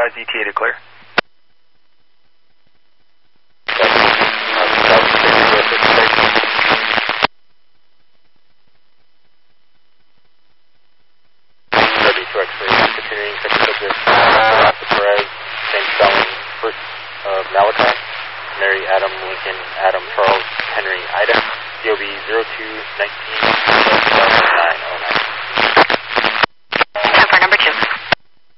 advise ETA to clear. Malachi, Mary, Adam, Lincoln, Adam, Charles, Henry, Ida, DOB 0219 2009.